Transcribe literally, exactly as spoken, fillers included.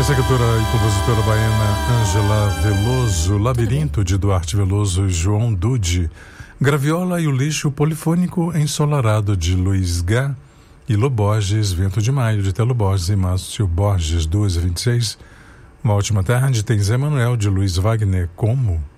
Essa é a cantora e compositora baiana Ângela Veloso, Labirinto de Duarte Veloso e João Dude, Graviola e o Lixo Polifônico Ensolarado de Luiz Gá e Loborges, Vento de Maio de Telo Borges e Márcio Borges, duas e vinte e seis. Uma ótima tarde, tem Zé Manuel de Luiz Wagner, Como?